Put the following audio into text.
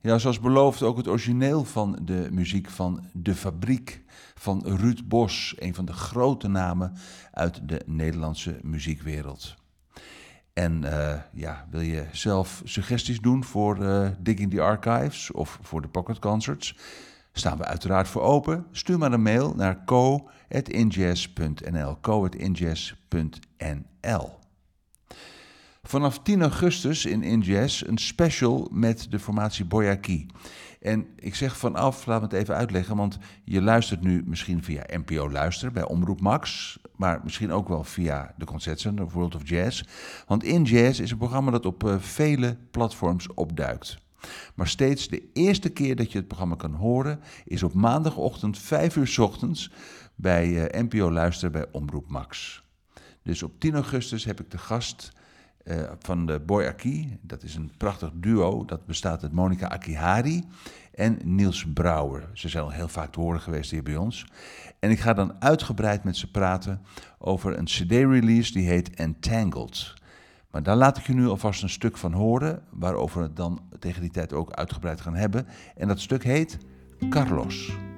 Ja, zoals beloofd ook het origineel van de muziek van De Fabriek van Ruud Bos, een van de grote namen uit de Nederlandse muziekwereld. En wil je zelf suggesties doen voor Digging the Archives of voor de Pocket Concerts? Staan we uiteraard voor open. Stuur maar een mail naar co@injazz.nl. co@injazz.nl. Vanaf 10 augustus in InJazz een special met de formatie Boyaki. En ik zeg vanaf, laat me het even uitleggen, want je luistert nu misschien via NPO Luister bij Omroep Max, maar misschien ook wel via de Concertzender of World of Jazz. Want InJazz is een programma dat op vele platforms opduikt. Maar steeds de eerste keer dat je het programma kan horen is op maandagochtend 5 uur 's ochtends bij NPO Luister bij Omroep Max. Dus op 10 augustus heb ik de gast van de Boyaki. Dat is een prachtig duo. Dat bestaat uit Monica Akihari en Niels Brouwer. Ze zijn al heel vaak te horen geweest hier bij ons. En ik ga dan uitgebreid met ze praten over een cd-release die heet Entangled. Maar daar laat ik je nu alvast een stuk van horen, waarover we het dan tegen die tijd ook uitgebreid gaan hebben. En dat stuk heet Carlos.